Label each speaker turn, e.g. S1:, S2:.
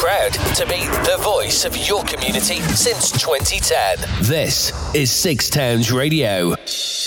S1: proud to be the voice of your community since 2010. This is Six Towns Radio.